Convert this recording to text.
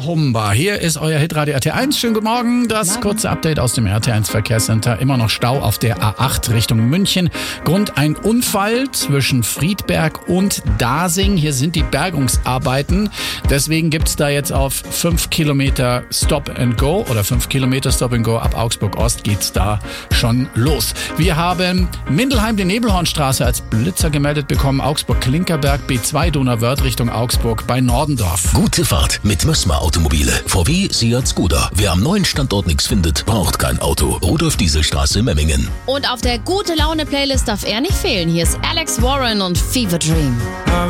Humba. Hier ist euer Hitradio RT1. Schönen guten Morgen. Das kurze Update aus dem RT1 Verkehrscenter. Immer noch Stau auf der A8 Richtung München. Grund ein Unfall zwischen Friedberg und Dasing. Hier sind die Bergungsarbeiten. Deswegen gibt's da jetzt auf 5 Kilometer Stop and Go oder 5 Kilometer Stop and Go ab Augsburg Ost geht's da schon los. Wir haben Mindelheim die Nebelhornstraße als Blitzer gemeldet bekommen. Augsburg-Klinkerberg, B2 Donauwörth Richtung Augsburg bei Nordendorf. Gute Fahrt mit Mössmer Automobile. VW, Seat, Skoda. Wer am neuen Standort nichts findet, braucht kein Auto. Rudolf-Diesel-Straße, Memmingen. Und auf der Gute-Laune-Playlist darf er nicht fehlen. Hier ist Alex Warren und Fever Dream.